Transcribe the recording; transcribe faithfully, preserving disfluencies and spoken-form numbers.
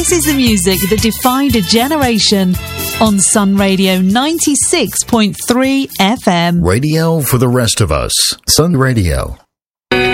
This is the music that defined a generation on Sun Radio ninety-six point three F M. Radio for the rest of us. Sun Radio.